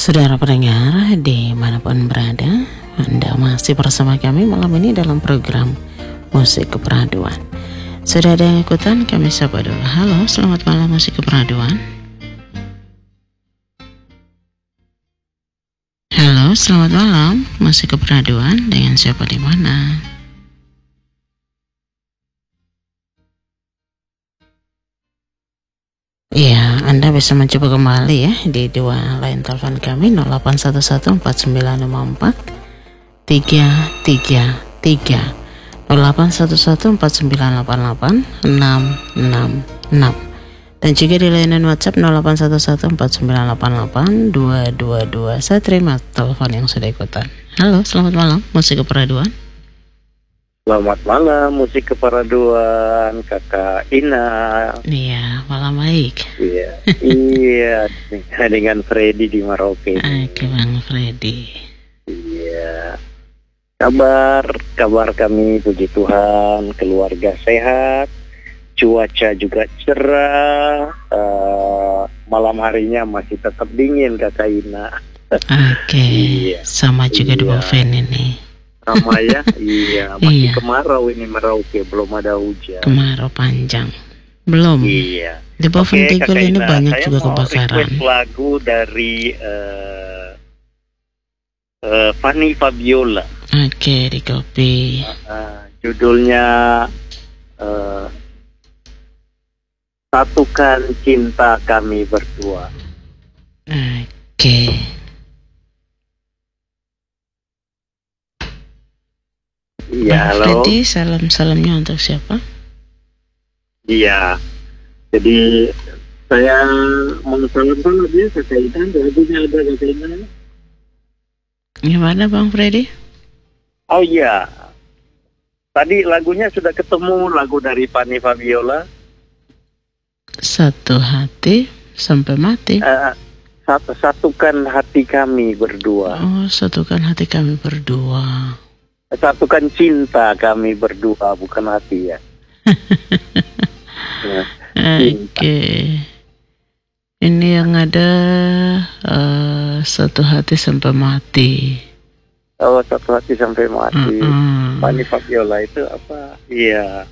Saudara pendengar dimanapun berada, Anda masih bersama kami malam ini dalam program Musik Keperaduan. Sudah ada yang ikutan, kami sapa dulu. Halo, selamat malam Musik Keperaduan. Halo, selamat malam Musik Keperaduan. Dengan siapa di mana? Ya, Anda bisa mencoba kembali ya di dua line telepon kami 0811496433 08114988 666 dan juga di layanan WhatsApp 081149882222. Saya terima telepon yang sudah ikutan. Halo, selamat malam Musik Keperaduan. Selamat malam Musik Keperaduan, Kakak Ina. Iya, malam baik. Iya, dengan Freddy di Merauke. Oke, Bang Freddy. Iya. Kabar kami puji Tuhan, keluarga sehat, cuaca juga cerah. Malam harinya masih tetap dingin, Kakak Ina. Oke, iya. Sama juga di Boven ini. Sama ya, iya, masih kemarau ini Merauke, belum ada hujan. Kemarau panjang, belum. Iya. Di Boven Tigul ini banyak juga kebakaran. Saya mau lagu dari Fanny Fabiola. Oke, di kopi. Judulnya Satukan Cinta Kami Berdua. Oke. Iya, halo. Freddy, salamnya untuk siapa? Iya, jadi saya mengusahakan dia kekaitan lagunya ada kekaitan. Gimana Bang Freddy? Oh iya, tadi lagunya sudah ketemu, lagu dari Fanny Fabiola. Satu hati sampai mati. Satukan hati kami berdua. Oh, satukan hati kami berdua. Satukan cinta kami berdua, bukan hati ya. Oke. Ini yang ada satu hati sampai mati. Oh, satu hati sampai mati. Fanny Fabiola itu apa? Iya.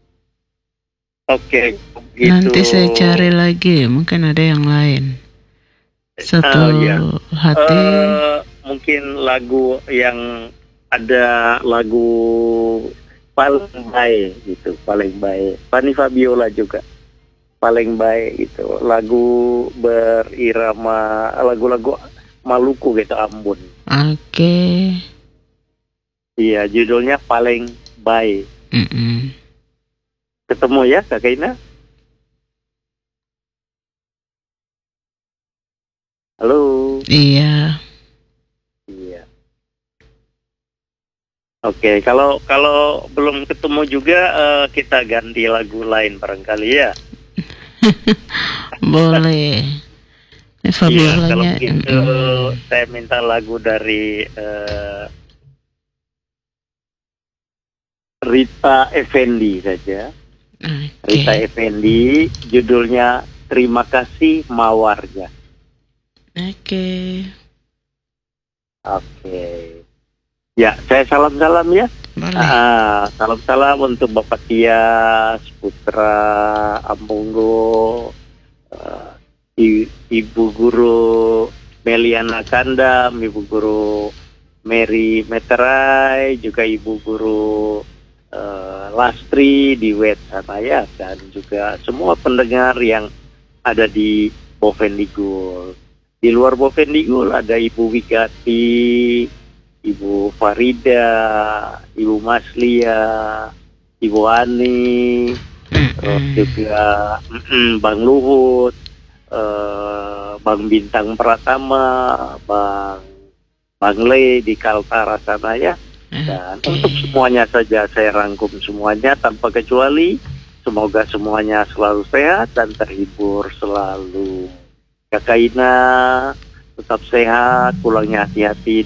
Oke, gitu. Nanti saya cari lagi, mungkin ada yang lain. Satu hati. Mungkin lagu yang ada lagu paling baik gitu, paling baik. Fanny Fabiola juga paling baik itu. Lagu berirama lagu-lagu Maluku gitu, Ambon. Oke. Iya, judulnya Paling Baik. Ketemu ya, Kakak Ina? Halo. Iya. Iya. Oke, kalau belum ketemu juga kita ganti lagu lain barangkali ya. Boleh. Iya, kalau gitu saya minta lagu dari Rita Effendi saja. Rita Effendi, judulnya Terima Kasih Mawarnya. Oke. Ya, saya salam-salam ya. Salam-salam untuk Bapak Tias, Putra Ambunggo, Ibu Guru Meliana Kandam, Ibu Guru Mary Meterai, juga Ibu Guru Lastri di Wet sana ya, dan juga semua pendengar yang ada di Boven Tigul. Di luar Boven Tigul ada Ibu Wigati, Ibu Farida, Ibu Maslia, Ibu Ani, terus juga Bang Luhut, Bang Bintang Pratama, Bang Le di Kaltara sana ya. Dan untuk semuanya saja saya rangkum semuanya tanpa kecuali. Semoga semuanya selalu sehat dan terhibur selalu. Kakak Ina tetap sehat, pulangnya hati-hati.